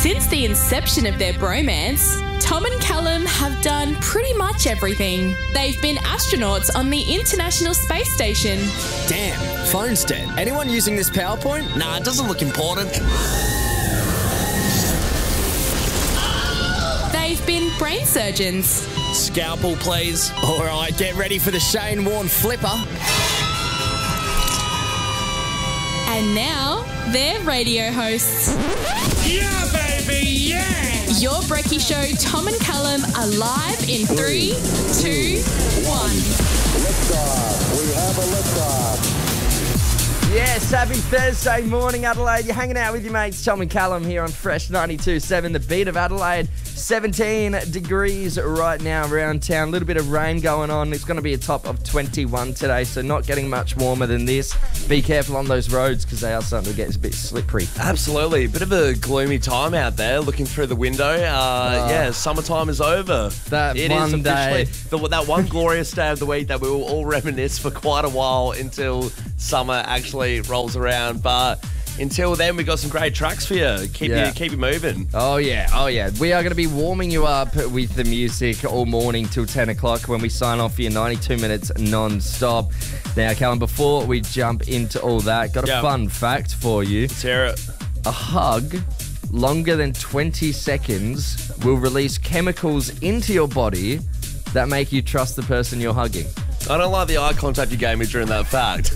Since the inception of their bromance, Tom and Callum have done pretty much everything. They've been astronauts on the International Space Station. Damn, phone's dead. Anyone using this PowerPoint? Nah, it doesn't look important. They've been brain surgeons. Scalpel, please. All right, get ready for the Shane Warne flipper. And now, they're radio hosts. Yeah, baby, yeah! Your Brekkie Show, Tom and Callum, are live in 3, 2, 1. Liftoff. We have a liftoff. Yes, happy Thursday morning, Adelaide. You're hanging out with your mates, Tom and Callum, here on Fresh 92.7, the beat of Adelaide. 17 degrees right now around town. A little bit of rain going on. It's going to be a top of 21 today, so not getting much warmer than this. Be careful on those roads because they are starting to get a bit slippery. Absolutely. Bit of a gloomy time out there looking through the window. Yeah, summertime is over. That It one is day. that one glorious day of the week that we will all reminisce for quite a while until summer actually rolls around. But until then, we've got some great tracks for you. Keep you moving. Oh, yeah. We are going to be warming you up with the music all morning till 10 o'clock when we sign off for your 92 minutes non-stop. Now, Callum, before we jump into all that, got a fun fact for you. Let's hear it. A hug longer than 20 seconds will release chemicals into your body that make you trust the person you're hugging. I don't like the eye contact you gave me during that fact.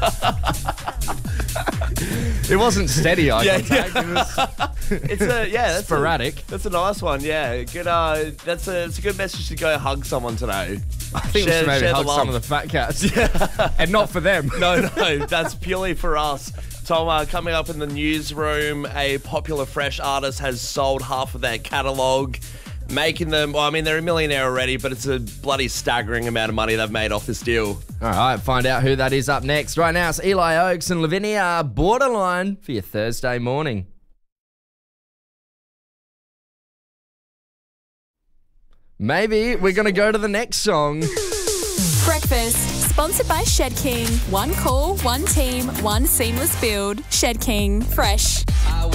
It wasn't steady eye contact. It's that's sporadic. That's a nice one. Yeah, good. It's a good message to go hug someone today. I think we should maybe hug some of the fat cats. And not for them. No, that's purely for us. Tom, coming up in the newsroom, a popular fresh artist has sold half of their catalogue, making them, well, I mean, they're a millionaire already, but it's a bloody staggering amount of money they've made off this deal. All right, find out who that is up next. Right now, it's Eli Oakes and Lavinia, Borderline, for your Thursday morning. Maybe we're going to go to the next song. Breakfast, sponsored by Shed King. One call, one team, one seamless build. Shed King, fresh.